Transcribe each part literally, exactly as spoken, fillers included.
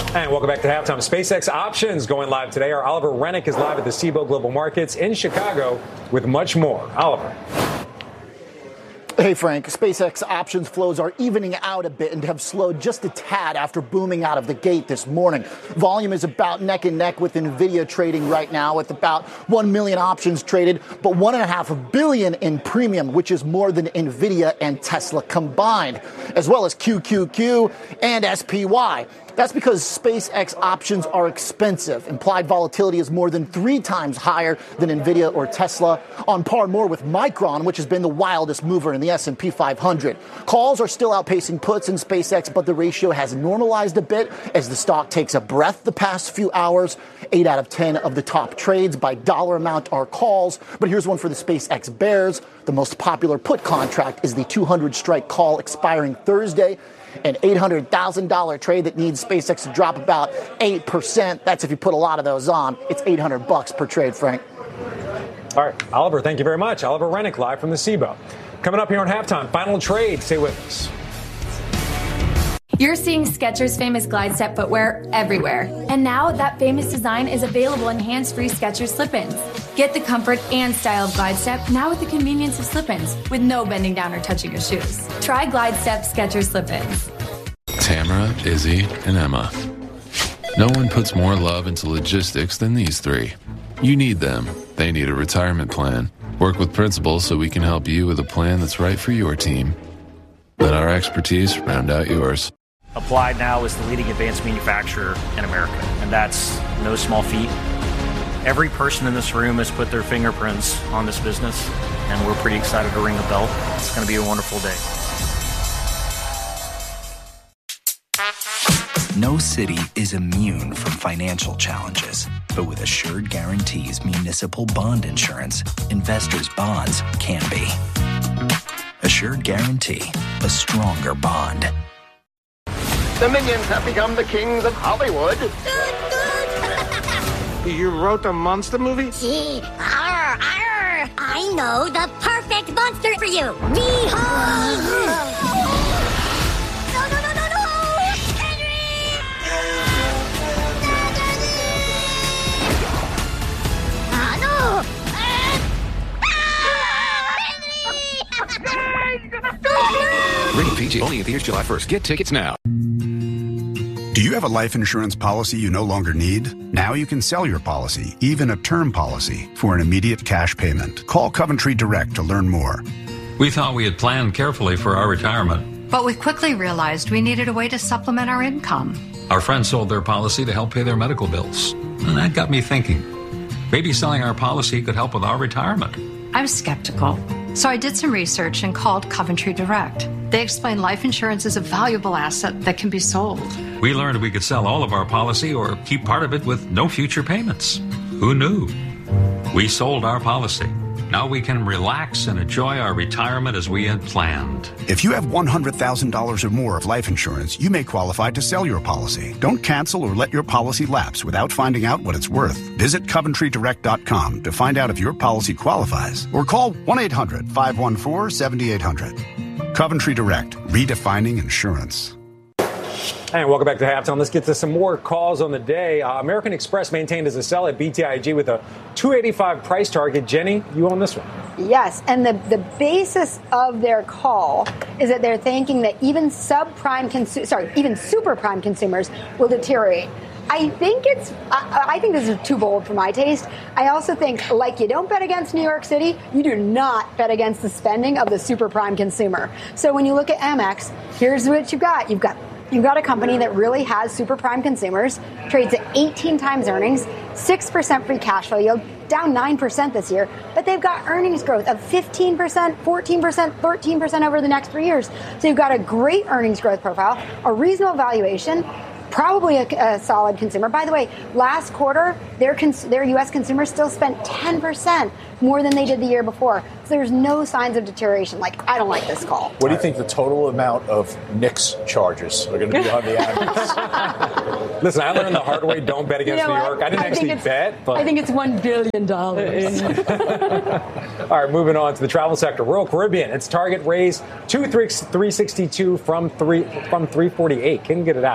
And welcome back to Halftime. SpaceX Options going live today. Our Oliver Rennick is live at the Cboe Global Markets in Chicago with much more. Oliver. Hey, Frank. SpaceX options flows are evening out a bit and have slowed just a tad after booming out of the gate this morning. Volume is about neck and neck with NVIDIA trading right now with about one million options traded, but one and a half billion in premium, which is more than NVIDIA and Tesla combined, as well as Q Q Q and S P Y. That's because SpaceX options are expensive. Implied volatility is more than three times higher than NVIDIA or Tesla, on par more with Micron, which has been the wildest mover in the S and P five hundred. Calls are still outpacing puts in SpaceX, but the ratio has normalized a bit as the stock takes a breath the past few hours. Eight out of ten of the top trades by dollar amount are calls. But here's one for the SpaceX bears. The most popular put contract is the two hundred strike call expiring Thursday. An eight hundred thousand dollars trade that needs SpaceX to drop about eight percent. That's if you put a lot of those on. It's eight hundred bucks per trade, Frank. All right, Oliver, thank you very much. Oliver Rennick live from the Cboe. Coming up here on Halftime, final trade. Stay with us. You're seeing Skechers' famous glide step footwear everywhere. And now that famous design is available in hands-free Skechers slip-ins. Get the comfort and style of glide step now with the convenience of slip-ins with no bending down or touching your shoes. Try glide step Skechers slip-ins. Tamara, Izzy, and Emma. No one puts more love into logistics than these three. You need them. They need a retirement plan. Work with Principal so we can help you with a plan that's right for your team. Let our expertise round out yours. Applied now is the leading advanced manufacturer in America, and that's no small feat. Every person in this room has put their fingerprints on this business, and we're pretty excited to ring the bell. It's going to be a wonderful day. No city is immune from financial challenges, but with Assured Guaranty's municipal bond insurance, investors' bonds can be. Assured Guaranty, a stronger bond. The Minions have become the kings of Hollywood. You wrote a monster movie? Gee, arr, arr. I know the perfect monster for you. Behold! No, no, no, no, no! Henry! Ah, no! Ah, Rated P G only in theaters July first. Get tickets now. Do you have a life insurance policy you no longer need? Now you can sell your policy, even a term policy, for an immediate cash payment. Call Coventry Direct to learn more. We thought we had planned carefully for our retirement. But we quickly realized we needed a way to supplement our income. Our friends sold their policy to help pay their medical bills. And that got me thinking. Maybe selling our policy could help with our retirement. I was skeptical. So I did some research and called Coventry Direct. They explained life insurance is a valuable asset that can be sold. We learned we could sell all of our policy or keep part of it with no future payments. Who knew? We sold our policy. Now we can relax and enjoy our retirement as we had planned. If you have one hundred thousand dollars or more of life insurance, you may qualify to sell your policy. Don't cancel or let your policy lapse without finding out what it's worth. Visit Coventry Direct dot com to find out if your policy qualifies, or call one eight hundred, five one four, seven eight hundred. Coventry Direct, redefining insurance. And welcome back to Halftime. Let's get to some more calls on the day. Uh, American Express maintained as a sell at B T I G with a two eighty-five price target. Jenny, you own this one. Yes, and the, the basis of their call is that they're thinking that even subprime, consu- sorry, even super prime consumers will deteriorate. I think it's, I, I think this is too bold for my taste. I also think, like you don't bet against New York City, you do not bet against the spending of the super prime consumer. So when you look at Amex, here's what you've got. You've got You've got a company that really has super prime consumers, trades at eighteen times earnings, six percent free cash flow yield, down nine percent this year, but they've got earnings growth of fifteen percent, fourteen percent, thirteen percent over the next three years. So you've got a great earnings growth profile, a reasonable valuation, probably a, a solid consumer. By the way, last quarter, their cons- their U S consumers still spent ten percent more than they did the year before. So there's no signs of deterioration. Like, I don't like this call. What do you think the total amount of N I C S charges are going to be on the Amex? Listen, I learned the hard way, don't bet against you know New what? York. I didn't I actually bet. But I think it's one billion dollars. All right, moving on to the travel sector. Royal Caribbean, its target raised to three sixty-two from three from three forty-eight. Couldn't get it out.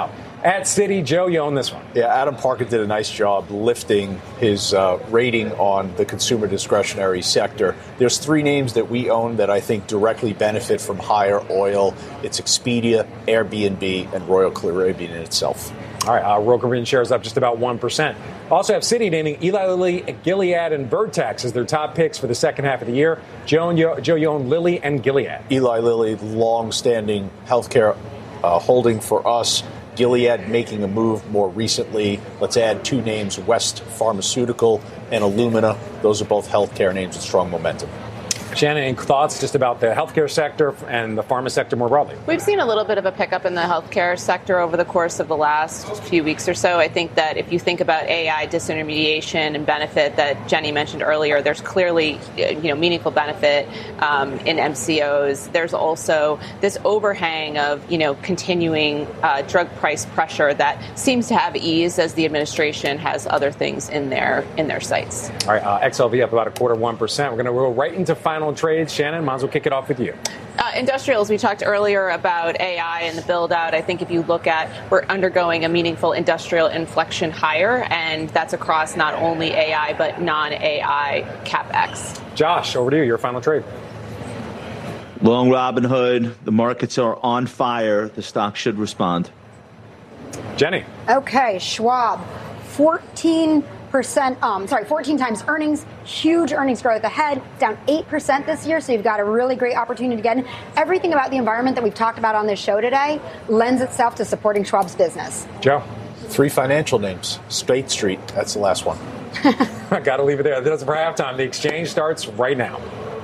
at Citi. Joe, you own this one. Yeah, Adam Parker did a nice job lifting his uh, rating on the consumer discretionary sector. There's three names that we own that I think directly benefit from higher oil. It's Expedia, Airbnb, and Royal Caribbean in itself. All right, uh, Royal Caribbean shares up just about one percent. Also have Citi naming Eli Lilly, Gilead, and Vertex as their top picks for the second half of the year. Joe, you, Joe, you own Lilly and Gilead. Eli Lilly, long-standing healthcare uh, holding for us. Gilead making a move more recently. Let's add two names, West Pharmaceutical and Illumina. Those are both healthcare names with strong momentum. Shannon, any thoughts just about the healthcare sector and the pharma sector more broadly? We've seen a little bit of a pickup in the healthcare sector over the course of the last few weeks or so. I think that if you think about A I disintermediation and benefit that Jenny mentioned earlier, there's clearly, you know, meaningful benefit um, in M C Os. There's also this overhang of, you know, continuing uh, drug price pressure that seems to have eased as the administration has other things in their in their sights. All right, uh, X L V up about a quarter, one percent. We're going to go right into final trades. Shannon, might as well kick it off with you. Uh, industrials, we talked earlier about A I and the build out. I think if you look at, we're undergoing a meaningful industrial inflection higher, and that's across not only A I, but non-A I CapEx. Josh, over to you, your final trade. Long Robinhood, the markets are on fire. The stock should respond. Jenny. Okay, Schwab, fourteen percent, um, sorry, fourteen times earnings, huge earnings growth ahead, down eight percent this year, so you've got a really great opportunity to get in. Everything about the environment that we've talked about on this show today lends itself to supporting Schwab's business. Joe? Three financial names. State Street, that's the last one. I got to leave it there. That's for halftime. The exchange starts right now.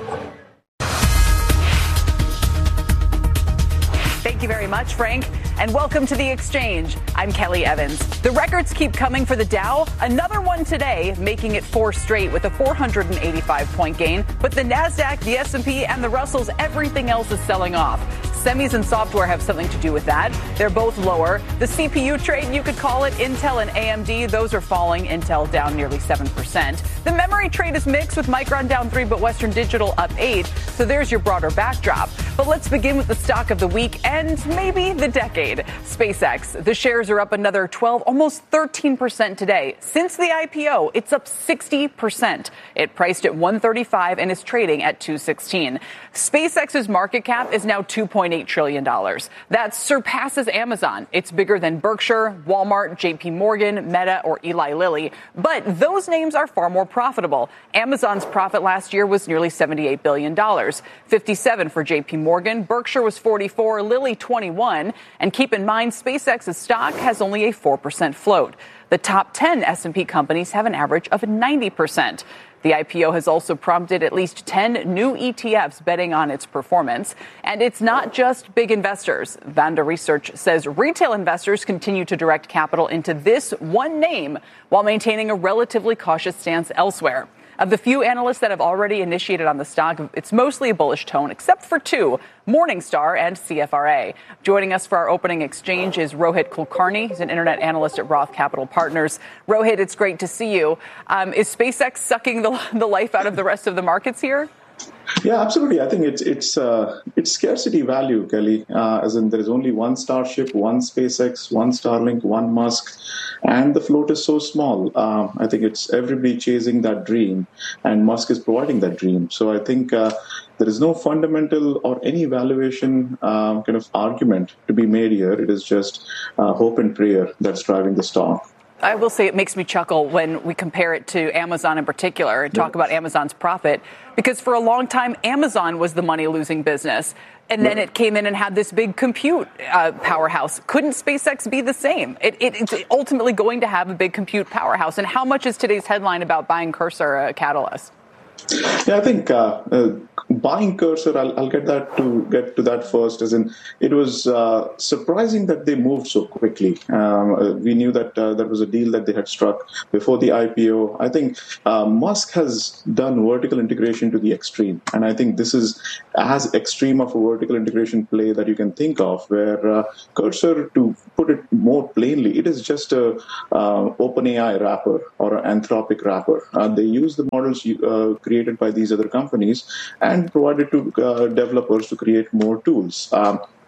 Thank you very much, Frank, and welcome to The Exchange. I'm Kelly Evans. The records keep coming for the Dow. Another one today, making it four straight with a four hundred eighty-five point gain. But the NASDAQ, the S and P, and the Russells, everything else is selling off. Semis and software have something to do with that. They're both lower. The C P U trade, you could call it, Intel and A M D, those are falling. Intel down nearly seven percent. The memory trade is mixed with Micron down three, but Western Digital up eight. So there's your broader backdrop. But let's begin with the stock of the week and maybe the decade. SpaceX. The shares are up another twelve, almost thirteen percent today. Since the I P O, it's up sixty percent. It priced at one thirty-five and is trading at two sixteen. SpaceX's market cap is now two point eight trillion dollars. That surpasses Amazon. It's bigger than Berkshire, Walmart, J P Morgan, Meta, or Eli Lilly. But those names are far more profitable. Amazon's profit last year was nearly seventy-eight billion dollars. fifty-seven for J P Morgan, Berkshire was forty-four, Lilly twenty-one. And keep in mind, SpaceX's stock has only a four percent float. The top ten S and P companies have an average of ninety percent. The I P O has also prompted at least ten new E T Fs betting on its performance. And it's not just big investors. Vanda Research says retail investors continue to direct capital into this one name while maintaining a relatively cautious stance elsewhere. Of the few analysts that have already initiated on the stock, it's mostly a bullish tone, except for two, Morningstar and C F R A. Joining us for our opening exchange is Rohit Kulkarni. He's an internet analyst at Roth Capital Partners. Rohit, it's great to see you. Um, is SpaceX sucking the, the life out of the rest of the markets here? Yeah, absolutely. I think it's it's uh, it's scarcity value, Kelly. Uh, as in, there is only one Starship, one SpaceX, one Starlink, one Musk, and the float is so small. Uh, I think it's everybody chasing that dream, and Musk is providing that dream. So I think uh, there is no fundamental or any valuation um, kind of argument to be made here. It is just uh, hope and prayer that's driving the stock. I will say it makes me chuckle when we compare it to Amazon in particular and talk about Amazon's profit, because for a long time, Amazon was the money-losing business. And then it came in and had this big compute uh, powerhouse. Couldn't SpaceX be the same? It, it, it's ultimately going to have a big compute powerhouse. And how much is today's headline about buying Cursor a catalyst? Yeah, I think uh, uh, buying Cursor, I'll, I'll get that to get to that first. As in, it was uh, surprising that they moved so quickly. Um, we knew that uh, that was a deal that they had struck before the I P O. I think uh, Musk has done vertical integration to the extreme, and I think this is as extreme of a vertical integration play that you can think of. Where uh, Cursor, to put it more plainly, it is just a uh, OpenAI wrapper or an Anthropic wrapper. Uh, they use the models uh, created by these other companies and provided to uh, developers to create more tools. Um,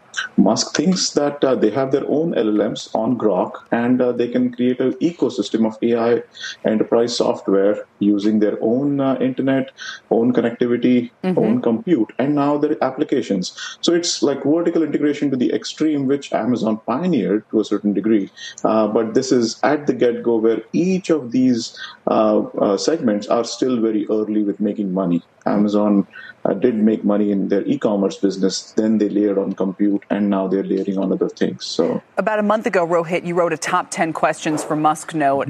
Musk thinks that uh, they have their own L L Ms on Grok, and uh, they can create an ecosystem of A I enterprise software using their own uh, internet, own connectivity, mm-hmm. own compute, and now their applications. So it's like vertical integration to the extreme, which Amazon pioneered to a certain degree. Uh, but this is at the get-go where each of these uh, uh, segments are still very early with making money. Amazon uh, did make money in their e-commerce business, then they layered on compute, and now they're layering on other things. So about a month ago, Rohit, you wrote a top ten questions for Musk Note,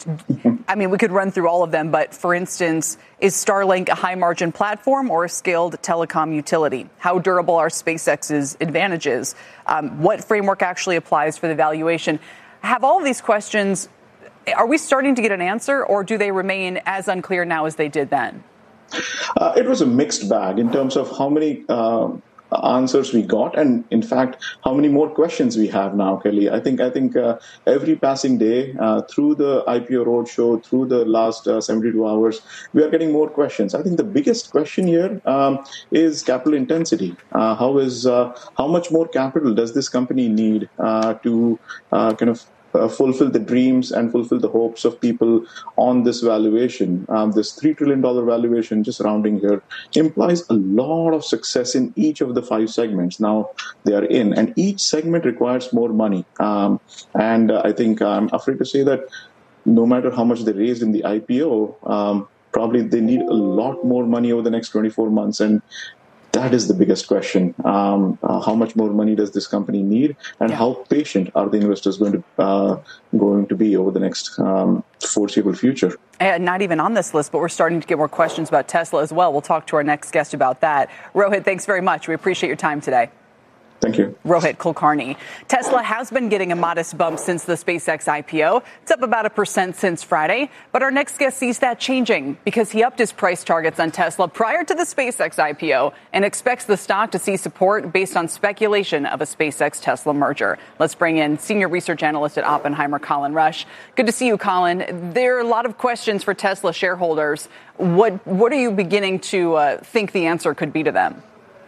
and I mean, we could run through all of them, but for instance, is Starlink a high-margin platform or a scaled telecom utility? How durable are SpaceX's advantages? Um, what framework actually applies for the valuation? Have all of these questions, are we starting to get an answer, or do they remain as unclear now as they did then? Uh, it was a mixed bag in terms of how many uh, answers we got, and in fact, how many more questions we have now, Kelly. I think I think uh, every passing day uh, through the I P O roadshow, through the last uh, seventy-two hours, we are getting more questions. I think the biggest question here um, is capital intensity. Uh, how is uh, how much more capital does this company need uh, to uh, kind of Uh, fulfill the dreams and fulfill the hopes of people on this valuation? Um, this three trillion dollars valuation, just rounding here, implies a lot of success in each of the five segments now they are in. And each segment requires more money. Um, and uh, I think I'm afraid to say that no matter how much they raised in the I P O, um, probably they need a lot more money over the next twenty-four months. And that is the biggest question. Um, uh, how much more money does this company need, and yeah. how patient are the investors going to uh, going to be over the next um, foreseeable future? And not even on this list, but we're starting to get more questions about Tesla as well. We'll talk to our next guest about that. Rohit, thanks very much. We appreciate your time today. Thank you. Rohit Kulkarni. Tesla has been getting a modest bump since the SpaceX I P O. It's up about a percent since Friday. But our next guest sees that changing because he upped his price targets on Tesla prior to the SpaceX I P O and expects the stock to see support based on speculation of a SpaceX-Tesla merger. Let's bring in senior research analyst at Oppenheimer, Colin Rush. Good to see you, Colin. There are a lot of questions for Tesla shareholders. What, what are you beginning to uh, think the answer could be to them?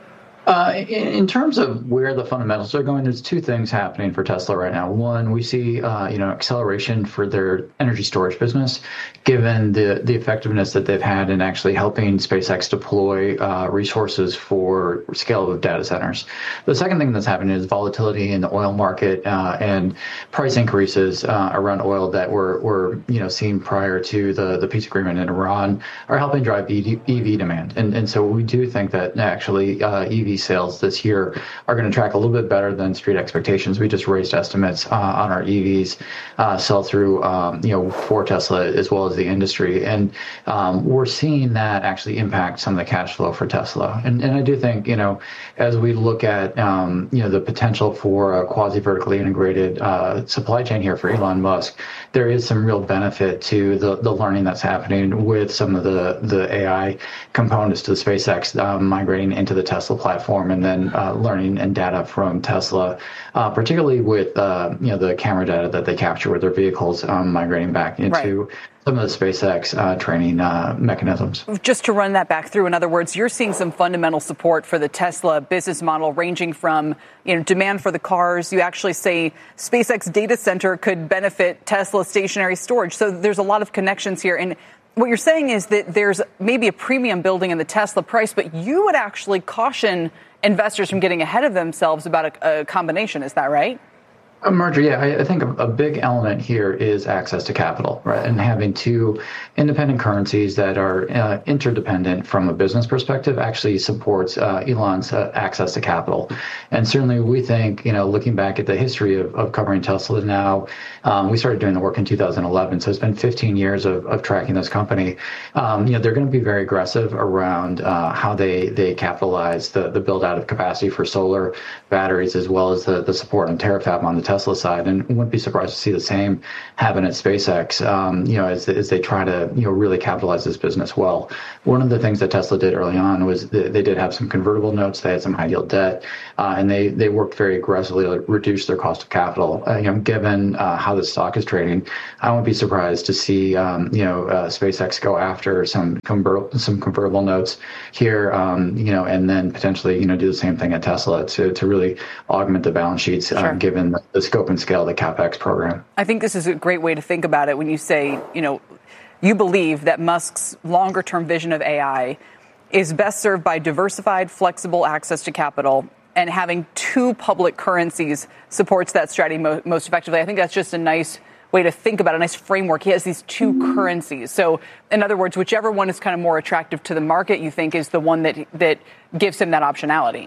Uh, in, in terms of where the fundamentals are going, there's two things happening for Tesla right now. One, we see uh, you know acceleration for their energy storage business, given the the effectiveness that they've had in actually helping SpaceX deploy uh, resources for scale of data centers. The second thing that's happening is volatility in the oil market uh, and price increases uh, around oil that were were you know seen prior to the the peace agreement in Iran are helping drive E V demand, and and so we do think that actually uh, E V sales this year are going to track a little bit better than street expectations. We just raised estimates uh, on our E Vs uh, sell through, um, you know, for Tesla as well as the industry, and um, we're seeing that actually impact some of the cash flow for Tesla. And, and I do think, you know, as we look at, um, you know, the potential for a quasi-vertically integrated uh, supply chain here for Elon Musk, there is some real benefit to the the learning that's happening with some of the the A I components to the SpaceX um, migrating into the Tesla platform. And then uh, learning and data from Tesla, uh, particularly with uh, you know the camera data that they capture with their vehicles, um, migrating back into right. some of the SpaceX uh, training uh, mechanisms. Just to run that back through, in other words, you're seeing some fundamental support for the Tesla business model, ranging from you know demand for the cars. You actually say SpaceX data center could benefit Tesla stationary storage. So there's a lot of connections here. And what you're saying is that there's maybe a premium building in the Tesla price, but you would actually caution investors from getting ahead of themselves about a, a combination. Is that right? A merger, yeah. I, I think a, a big element here is access to capital, right? And having two independent currencies that are uh, interdependent from a business perspective actually supports uh, Elon's uh, access to capital. And certainly we think, you know, looking back at the history of, of covering Tesla now, um, we started doing the work in two thousand eleven. So it's been fifteen years of, of tracking this company. Um, you know, they're going to be very aggressive around uh, how they, they capitalize the, the build out of capacity for solar batteries, as well as the, the support on Terafab on the Tesla side, and wouldn't be surprised to see the same happen at SpaceX. Um, you know, as as they try to you know really capitalize this business well. One of the things that Tesla did early on was they, they did have some convertible notes. They had some high yield debt, uh, and they they worked very aggressively to reduce their cost of capital. Uh, you know, given uh, how the stock is trading, I wouldn't be surprised to see um, you know uh, SpaceX go after some convert some convertible notes here, um, you know, and then potentially you know do the same thing at Tesla to to really augment the balance sheets, sure. uh, given the, the scope and scale of the CapEx program. I think this is a great way to think about it when you say, you know, you believe that Musk's longer term vision of A I is best served by diversified, flexible access to capital, and having two public currencies supports that strategy mo- most effectively. I think that's just a nice way to think about it, a nice framework. He has these two mm-hmm. currencies. So, in other words, whichever one is kind of more attractive to the market, you think is the one that that gives him that optionality.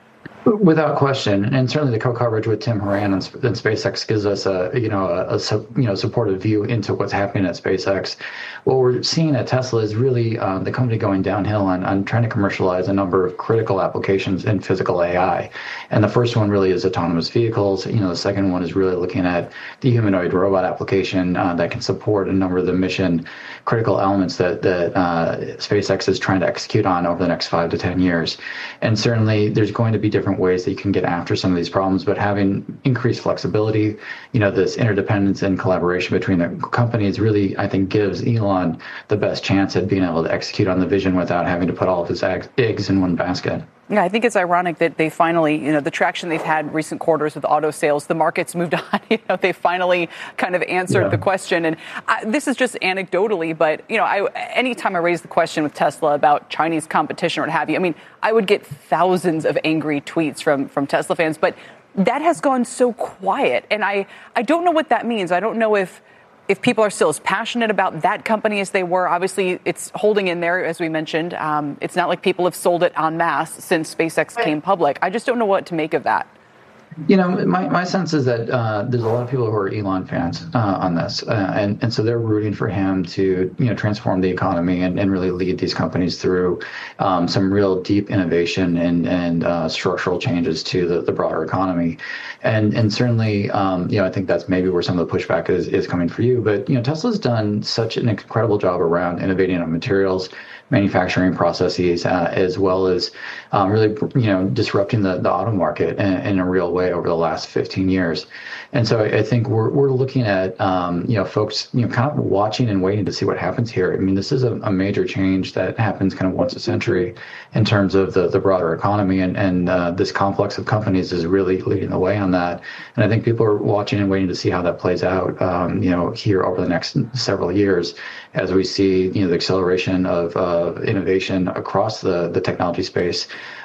Without question, and certainly the co-coverage with Tim Horan and, and SpaceX gives us a you know a, a you know supportive view into what's happening at SpaceX. What we're seeing at Tesla is really um, the company going downhill on, on trying to commercialize a number of critical applications in physical A I. And the first one really is autonomous vehicles. You know, the second one is really looking at the humanoid robot application uh, that can support a number of the mission critical elements that that uh, SpaceX is trying to execute on over the next five to ten years. And certainly, there's going to be different ways that you can get after some of these problems, but having increased flexibility, you know, this interdependence and collaboration between the companies really, I think, gives Elon the best chance at being able to execute on the vision without having to put all of his eggs in one basket. Yeah, I think it's ironic that they finally, you know, the traction they've had in recent quarters with auto sales, the market's moved on. You know, they finally kind of answered yeah. the question. And I, this is just anecdotally, but, you know, I, anytime I raise the question with Tesla about Chinese competition or what have you, I mean, I would get thousands of angry tweets from, from Tesla fans, but that has gone so quiet. And I, I don't know what that means. I don't know if If people are still as passionate about that company as they were. Obviously, it's holding in there, as we mentioned. Um, it's not like people have sold it en masse since SpaceX came public. I just don't know what to make of that. You know, my, my sense is that uh, there's a lot of people who are Elon fans uh, on this. Uh, and, and so they're rooting for him to, you know, transform the economy and, and really lead these companies through um, some real deep innovation and, and uh, structural changes to the, the broader economy. And and certainly, um, you know, I think that's maybe where some of the pushback is, is coming for you. But, you know, Tesla's done such an incredible job around innovating on materials, manufacturing processes, uh, as well as um, really, you know, disrupting the, the auto market in, in a real way over the last fifteen years. And so I think we're we're looking at, um, you know, folks, you know, kind of watching and waiting to see what happens here. I mean, this is a, a major change that happens kind of once a century in terms of the, the broader economy. And, and uh, this complex of companies is really leading the way on that. And I think people are watching and waiting to see how that plays out, um, you know, here over the next several years as we see, you know, the acceleration of uh, innovation across the, the technology space,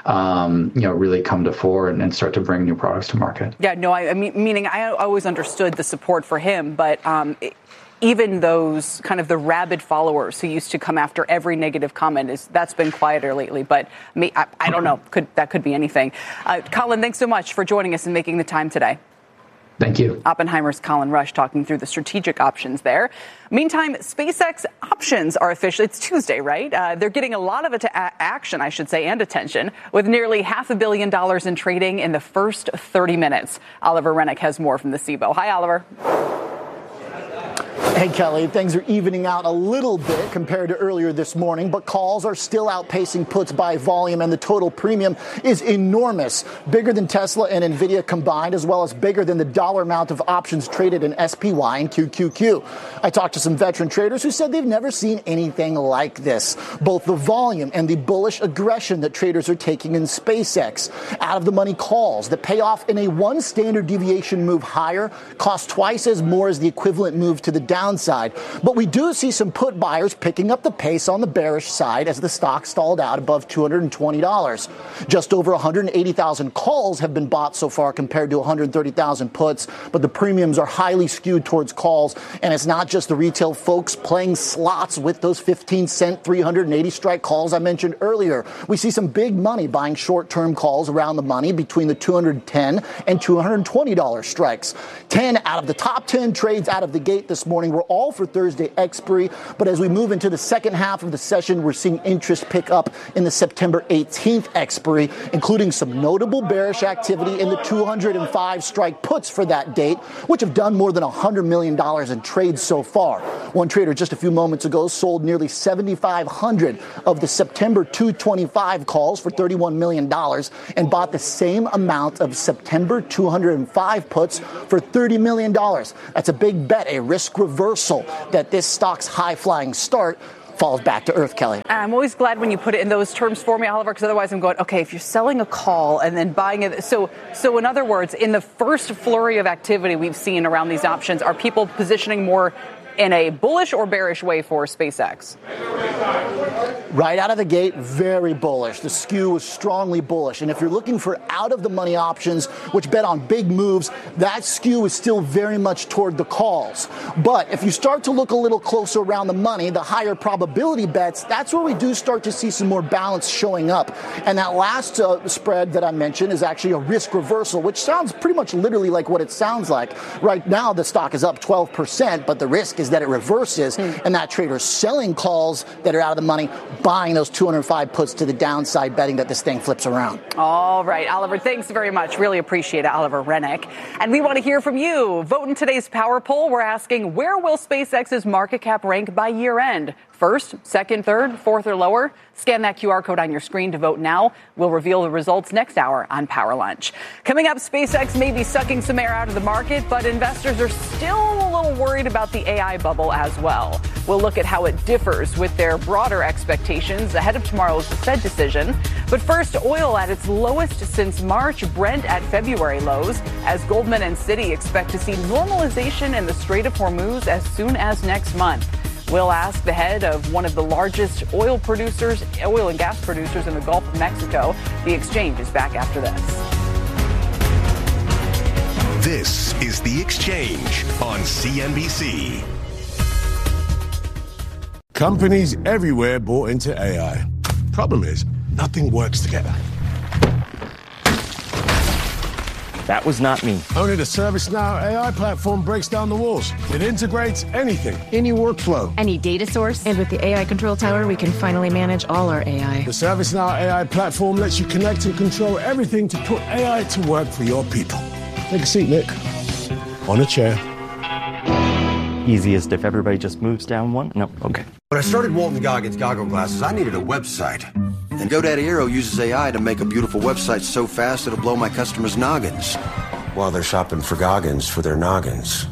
um, you know, really come to fore and, and start to bring new products to market. Yeah, no, I, I mean, meaning I always understood the support for him, but um, it, even those kind of the rabid followers who used to come after every negative comment, is that's been quieter lately. But me, I, I don't know, could that could be anything. Uh, Colin, thanks so much for joining us and making the time today. Thank you. Oppenheimer's Colin Rusch talking through the strategic options there. Meantime, SpaceX options are officially, it's Tuesday, right? Uh, they're getting a lot of att- action, I should say, and attention, with nearly half a billion dollars in trading in the first thirty minutes. Oliver Rennick has more from the C B O. Hi, Oliver. Hey, Kelly, things are evening out a little bit compared to earlier this morning, but calls are still outpacing puts by volume, and the total premium is enormous, bigger than Tesla and NVIDIA combined, as well as bigger than the dollar amount of options traded in S P Y and Q Q Q. I talked to some veteran traders who said they've never seen anything like this. Both the volume and the bullish aggression that traders are taking in SpaceX. Out-of-the-money calls that pay off in a one standard deviation move higher cost twice as more as the equivalent move to the downside. But we do see some put buyers picking up the pace on the bearish side as the stock stalled out above two hundred twenty dollars. Just over one hundred eighty thousand calls have been bought so far compared to one hundred thirty thousand puts, but the premiums are highly skewed towards calls, and it's not just the retail folks playing slots with those fifteen cent, three hundred eighty strike calls I mentioned earlier. We see some big money buying short-term calls around the money between the two hundred ten and two hundred twenty dollars strikes. ten out of the top ten trades out of the gate this morning were all for Thursday expiry, but as we move into the second half of the session, we're seeing interest pick up in the September eighteenth expiry, including some notable bearish activity in the two hundred five strike puts for that date, which have done more than one hundred million dollars in trades so far. One trader just a few moments ago sold nearly seventy-five hundred of the September two twenty-five calls for thirty-one million dollars and bought the same amount of September two hundred five puts for thirty million dollars. That's a big bet, a risk reversal that this stock's high-flying start falls back to earth, Kelly. I'm always glad when you put it in those terms for me, Oliver, because otherwise I'm going, okay, if you're selling a call and then buying it. So, so in other words, in the first flurry of activity we've seen around these options, are people positioning more in a bullish or bearish way for SpaceX? Right out of the gate, very bullish. The skew was strongly bullish. And if you're looking for out-of-the-money options, which bet on big moves, that skew is still very much toward the calls. But if you start to look a little closer around the money, the higher probability bets, that's where we do start to see some more balance showing up. And that last uh, spread that I mentioned is actually a risk reversal, which sounds pretty much literally like what it sounds like. Right now, the stock is up twelve percent, but the risk is that it reverses, and that trader's selling calls that are out of the money, buying those two hundred five puts to the downside, betting that this thing flips around. All right, Oliver, thanks very much. Really appreciate it, Oliver Rennick. And we want to hear from you. Vote in today's Power Poll. We're asking, where will SpaceX's market cap rank by year end? First, second, third, fourth, or lower? Scan that Q R code on your screen to vote now. We'll reveal the results next hour on Power Lunch. Coming up, SpaceX may be sucking some air out of the market, but investors are still a little worried about the A I bubble as well. We'll look at how it differs with their broader expectations ahead of tomorrow's Fed decision. But first, oil at its lowest since March, Brent at February lows, as Goldman and Citi expect to see normalization in the Strait of Hormuz as soon as next month. We'll ask the head of one of the largest oil producers, oil and gas producers in the Gulf of Mexico. The Exchange is back after this. This is The Exchange on C N B C. Companies everywhere bought into A I. Problem is, nothing works together. That was not me. Only the ServiceNow A I platform breaks down the walls. It integrates anything, any workflow, any data source. And with the A I Control Tower, we can finally manage all our A I. The ServiceNow A I platform lets you connect and control everything to put A I to work for your people. Take a seat, Nick. On a chair. Easiest if everybody just moves down one? No, okay. When I started Walton Goggins Goggle Glasses, I needed a website. And GoDaddy Aero uses A I to make a beautiful website so fast it'll blow my customers' noggins while they're shopping for Goggins for their noggins.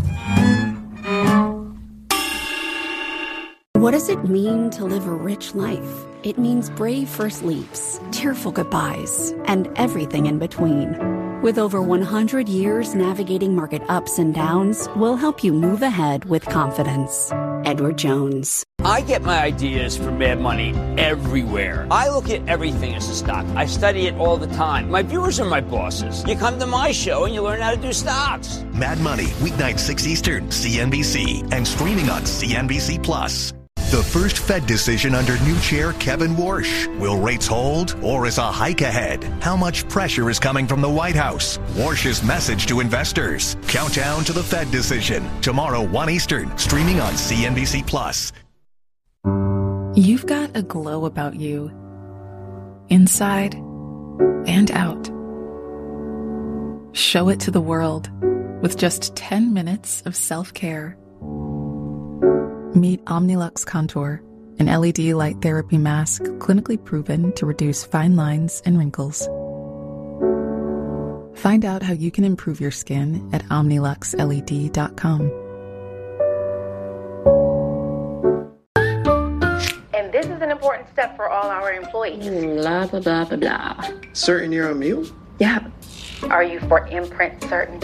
What does it mean to live a rich life? It means brave first leaps, tearful goodbyes, and everything in between. With over one hundred years navigating market ups and downs, we'll help you move ahead with confidence. Edward Jones. I get my ideas from Mad Money everywhere. I look at everything as a stock. I study it all the time. My viewers are my bosses. You come to my show and you learn how to do stocks. Mad Money, weeknight six Eastern, C N B C, and streaming on C N B C Plus. The first Fed decision under new chair Kevin Warsh. Will rates hold or is a hike ahead? How much pressure is coming from the White House? Warsh's message to investors. Countdown to the Fed decision. Tomorrow, one Eastern, streaming on C N B C Plus. You've got a glow about you, inside and out. Show it to the world with just ten minutes of self-care. Meet Omnilux Contour, an L E D light therapy mask clinically proven to reduce fine lines and wrinkles. Find out how you can improve your skin at omnilux L E D dot com. And this is an important step for all our employees. Blah, blah, blah, blah, blah. Certain you're a meal? Yeah. Are you for imprint certain?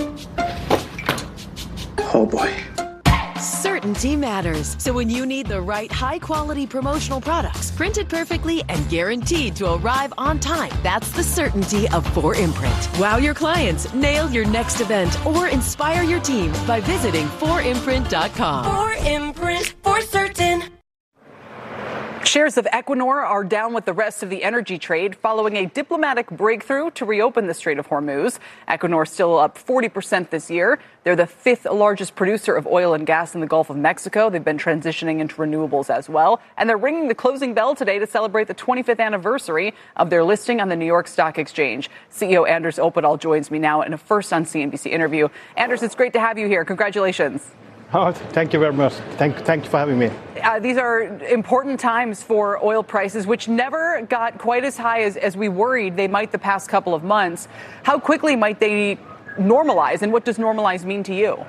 Oh boy. Certainty matters. So when you need the right high-quality promotional products, printed perfectly and guaranteed to arrive on time, that's the certainty of four imprint. Wow your clients, nail your next event, or inspire your team by visiting four imprint dot com. four imprint, for certain. Shares of Equinor are down with the rest of the energy trade following a diplomatic breakthrough to reopen the Strait of Hormuz. Equinor still up forty percent this year. They're the fifth largest producer of oil and gas in the Gulf of Mexico. They've been transitioning into renewables as well. And they're ringing the closing bell today to celebrate the twenty-fifth anniversary of their listing on the New York Stock Exchange. C E O Anders Opedal joins me now in a first on C N B C interview. Anders, it's great to have you here. Congratulations. Oh, thank you very much. Thank, thank you for having me. Uh, these are important times for oil prices, which never got quite as high as, as we worried they might the past couple of months. How quickly might they normalize, and what does normalize mean to you?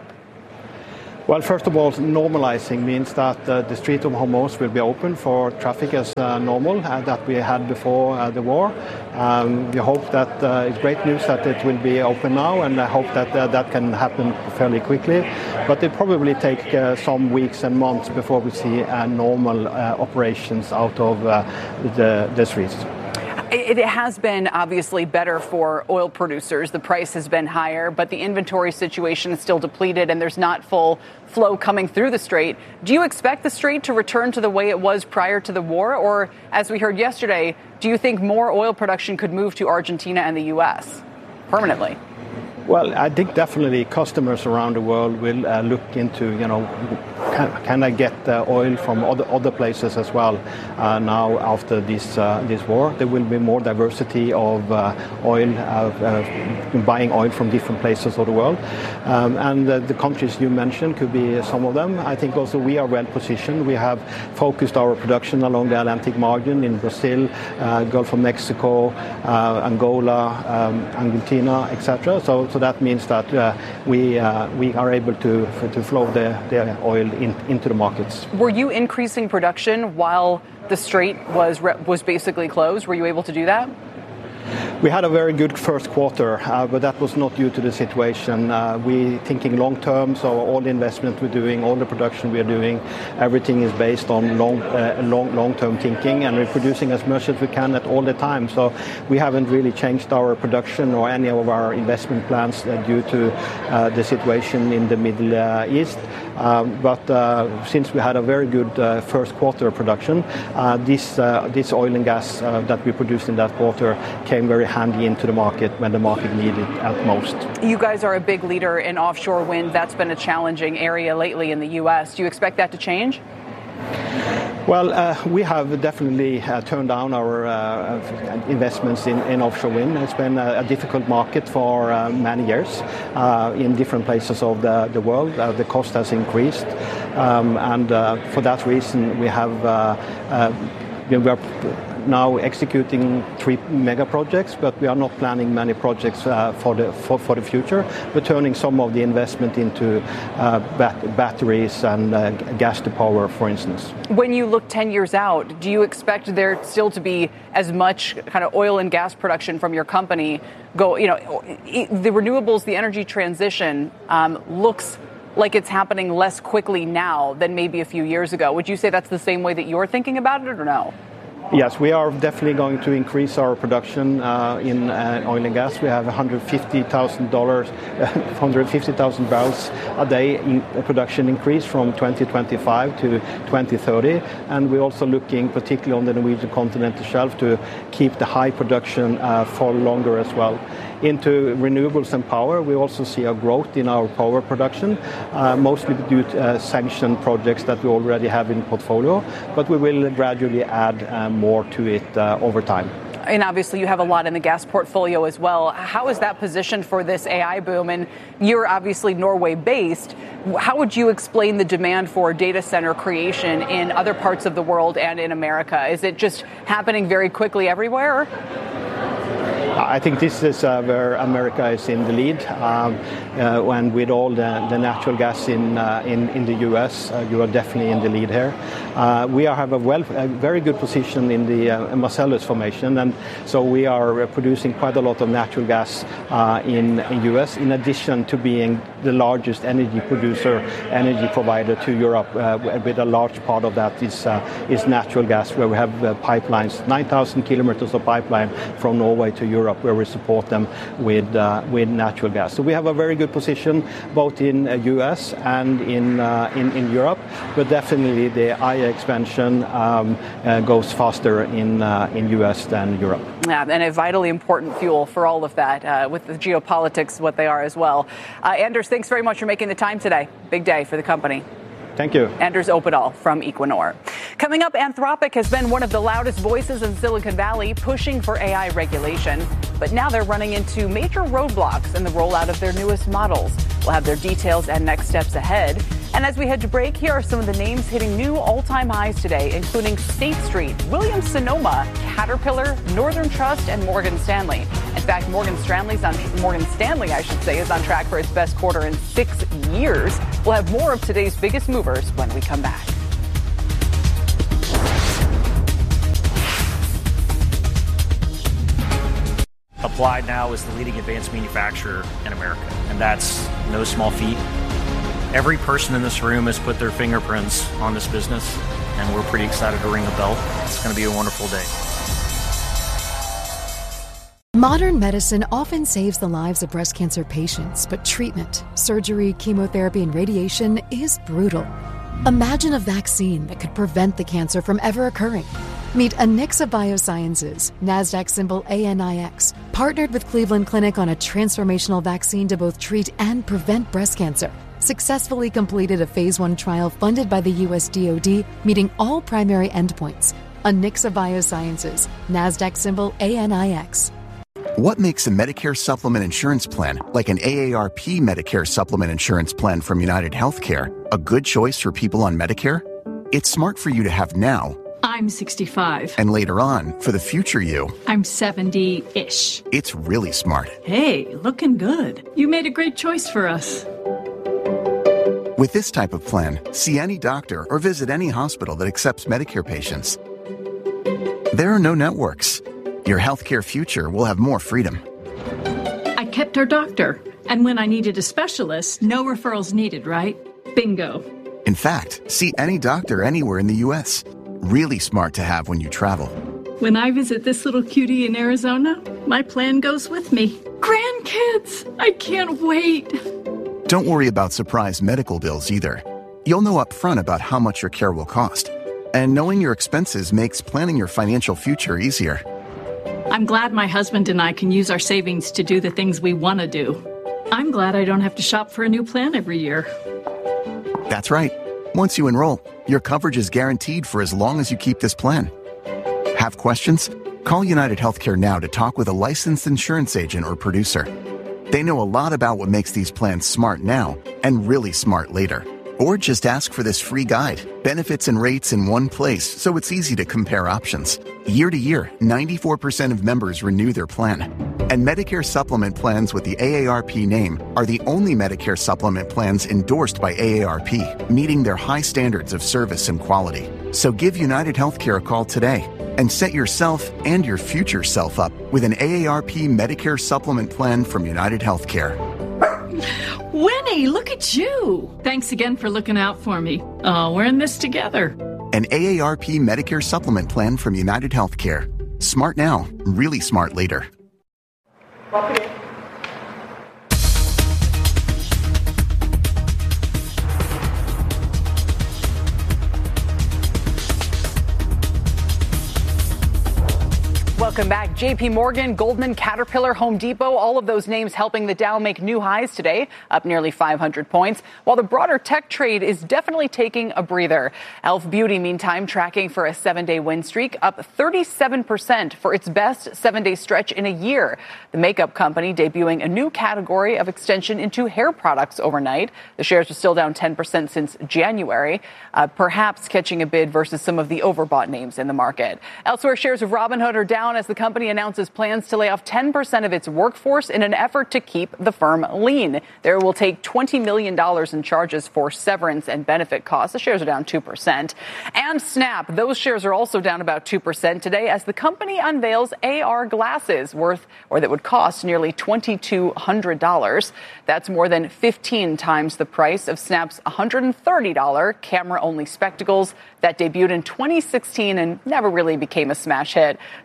Well, first of all, normalizing means that uh, the Strait of Hormuz will be open for traffic as uh, normal uh, that we had before uh, the war. Um, we hope that uh, it's great news that it will be open now, and I hope that uh, that can happen fairly quickly. But it probably take uh, some weeks and months before we see uh, normal uh, operations out of uh, the, the streets. It has been obviously better for oil producers. The price has been higher, but the inventory situation is still depleted and there's not full flow coming through the strait. Do you expect the strait to return to the way it was prior to the war? Or, as we heard yesterday, do you think more oil production could move to Argentina and the U S permanently? Well, I think definitely customers around the world will uh, look into, you know, can, can I get uh, oil from other other places as well? Uh, now, after this uh, this war, there will be more diversity of uh, oil, uh, uh, buying oil from different places of the world. Um, and uh, the countries you mentioned could be some of them. I think also we are well positioned. We have focused our production along the Atlantic margin in Brazil, uh, Gulf of Mexico, uh, Angola, um, Argentina, et cetera. So. So that means that uh, we uh, we are able to to flow the, the oil in, into the markets. Were you increasing production while the strait was was basically closed? Were you able to do that? We had a very good first quarter, uh, but that was not due to the situation. Uh, we thinking long term, so all the investment we're doing, all the production we're doing, everything is based on long, uh, long, long-term thinking, and we're producing as much as we can at all the time. So we haven't really changed our production or any of our investment plans uh, due to uh, the situation in the Middle uh, East. Um, but uh, since we had a very good uh, first quarter production, uh, this uh, this oil and gas uh, that we produced in that quarter came very handy into the market when the market needed it at most. You guys are a big leader in offshore wind. That's been a challenging area lately in the U S. Do you expect that to change? Well, uh, we have definitely uh, turned down our uh, investments in, in offshore wind. It's been a, a difficult market for uh, many years uh, in different places of the, the world. Uh, the cost has increased, um, and uh, for that reason, we have uh, uh, we are now executing three mega projects, but we are not planning many projects uh, for the for, for the future. We're turning some of the investment into uh, bat- batteries and uh, gas to power, for instance. When you look ten years out, do you expect there still to be as much kind of oil and gas production from your company go? You know, the renewables, the energy transition um, looks like it's happening less quickly now than maybe a few years ago. Would you say that's the same way that you're thinking about it, or no? Yes, we are definitely going to increase our production uh, in uh, oil and gas. We have one hundred fifty thousand dollars, one hundred fifty thousand barrels a day in production increase from twenty twenty-five to twenty thirty, and we're also looking, particularly on the Norwegian continental shelf, to keep the high production uh, for longer as well. Into renewables and power, we also see a growth in our power production, uh, mostly due to uh, sanctioned projects that we already have in portfolio, but we will gradually add uh, more to it uh, over time. And obviously you have a lot in the gas portfolio as well. How is that positioned for this A I boom? And you're obviously Norway-based. How would you explain the demand for data center creation in other parts of the world and in America? Is it just happening very quickly everywhere? I think this is uh, where America is in the lead, um, uh, and with all the, the natural gas in, uh, in in the U S, uh, you are definitely in the lead here. Uh, we are, have a well, a very good position in the uh, Marcellus formation, and so we are uh, producing quite a lot of natural gas uh, in in U S. In addition to being the largest energy producer, energy provider to Europe, uh, with a large part of that is uh, is natural gas, where we have uh, pipelines, nine thousand kilometers of pipeline from Norway to Europe. Europe, where we support them with uh, with natural gas. So we have a very good position both in uh, U S and in, uh, in in Europe, but definitely the I A expansion um, uh, goes faster in uh, in U S than Europe. Yeah, and a vitally important fuel for all of that, uh, with the geopolitics, what they are as well. Uh, Anders, thanks very much for making the time today. Big day for the company. Thank you. Anders Opedal from Equinor. Coming up, Anthropic has been one of the loudest voices in Silicon Valley pushing for A I regulation. But now they're running into major roadblocks in the rollout of their newest models. We'll have their details and next steps ahead. And as we head to break, here are some of the names hitting new all-time highs today, including State Street, Williams-Sonoma, Caterpillar, Northern Trust, and Morgan Stanley. In fact, Morgan Stanley's on Morgan Stanley, I should say, is on track for its best quarter in six years. We'll have more of today's biggest movers when we come back. Applied now is the leading advanced manufacturer in America, and that's no small feat. Every person in this room has put their fingerprints on this business, and we're pretty excited to ring the bell. It's going to be a wonderful day. Modern medicine often saves the lives of breast cancer patients, but treatment, surgery, chemotherapy, and radiation is brutal. Imagine a vaccine that could prevent the cancer from ever occurring. Meet Anixa Biosciences, NASDAQ symbol A N I X, partnered with Cleveland Clinic on a transformational vaccine to both treat and prevent breast cancer. Successfully completed a phase one trial funded by the U S D O D, meeting all primary endpoints. Anixa Biosciences, NASDAQ symbol A N I X. What makes a Medicare supplement insurance plan, like an A A R P Medicare supplement insurance plan from United Healthcare, a good choice for people on Medicare? It's smart for you to have now. I'm sixty-five. And later on, for the future you. I'm seventy-ish. It's really smart. Hey, looking good. You made a great choice for us. With this type of plan, see any doctor or visit any hospital that accepts Medicare patients. There are no networks. Your healthcare future will have more freedom. I kept our doctor. And when I needed a specialist, no referrals needed, right? Bingo. In fact, see any doctor anywhere in the U S. Really smart to have when you travel. When I visit this little cutie in Arizona, my plan goes with me. Grandkids! I can't wait. Don't worry about surprise medical bills either. You'll know up front about how much your care will cost. And knowing your expenses makes planning your financial future easier. I'm glad my husband and I can use our savings to do the things we want to do. I'm glad I don't have to shop for a new plan every year. That's right. Once you enroll, your coverage is guaranteed for as long as you keep this plan. Have questions? Call United Healthcare now to talk with a licensed insurance agent or producer. They know a lot about what makes these plans smart now and really smart later. Or just ask for this free guide, benefits and rates in one place, so it's easy to compare options. Year to year, ninety-four percent of members renew their plan. And Medicare supplement plans with the A A R P name are the only Medicare supplement plans endorsed by A A R P, meeting their high standards of service and quality. So give United Healthcare a call today and set yourself and your future self up with an A A R P Medicare supplement plan from United Healthcare. Winnie, look at you. Thanks again for looking out for me. Oh, we're in this together. An A A R P Medicare supplement plan from United Healthcare. Smart now, really smart later. Welcome back. J P Morgan, Goldman, Caterpillar, Home Depot, all of those names helping the Dow make new highs today, up nearly five hundred points, while the broader tech trade is definitely taking a breather. e l f Beauty, meantime, tracking for a seven-day win streak, up thirty-seven percent for its best seven-day stretch in a year. The makeup company debuting a new category of extension into hair products overnight. The shares are still down ten percent since January, uh, perhaps catching a bid versus some of the overbought names in the market. Elsewhere, shares of Robinhood are down as the company announces plans to lay off ten percent of its workforce in an effort to keep the firm lean. There will take twenty million dollars in charges for severance and benefit costs. The shares are down two percent. And Snap, those shares are also down about two percent today as the company unveils A R glasses worth, or that would cost nearly two thousand two hundred dollars. That's more than fifteen times the price of Snap's one hundred thirty dollars camera-only spectacles that debuted in twenty sixteen and never really became a smash hit. C E O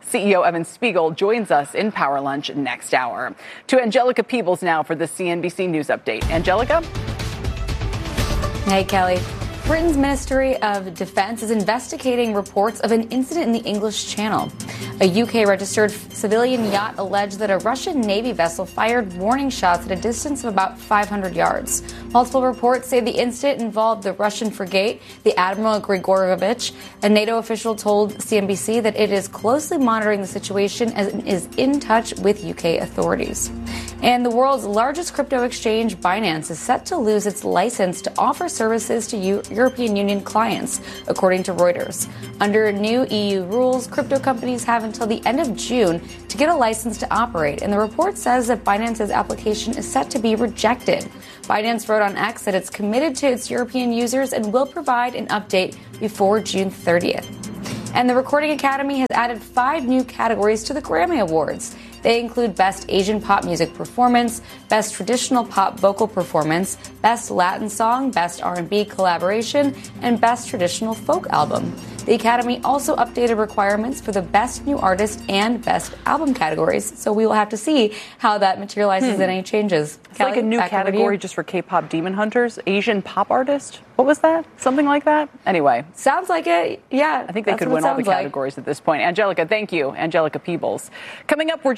Evan Spiegel joins us in Power Lunch next hour. To Angelica Peebles now for the C N B C News Update. Angelica? Hey, Kelly. Britain's Ministry of Defense is investigating reports of an incident in the English Channel. A U K-registered civilian yacht alleged that a Russian Navy vessel fired warning shots at a distance of about five hundred yards. Multiple reports say the incident involved the Russian frigate, the Admiral Grigorovich. A NATO official told C N B C that it is closely monitoring the situation and is in touch with U K authorities. And the world's largest crypto exchange, Binance, is set to lose its license to offer services to U- European Union clients, according to Reuters. Under new E U rules, crypto companies have until the end of June to get a license to operate, and the report says that Binance's application is set to be rejected. Binance wrote on X that it's committed to its European users and will provide an update before June thirtieth. And the Recording Academy has added five new categories to the Grammy Awards. They include Best Asian Pop Music Performance, Best Traditional Pop Vocal Performance, Best Latin Song, Best R and B Collaboration, and Best Traditional Folk Album. The Academy also updated requirements for the Best New Artist and Best Album categories, so we will have to see how that materializes Hmm. in any changes. It's Kelly, like a new back over to category you. just for K-pop demon hunters. Asian pop artist? What was that? Something like that? Anyway. Sounds like it. Yeah. I think they that's could what it win all the sounds like. categories at this point. Angelica, thank you. Angelica Peebles. Coming up, we're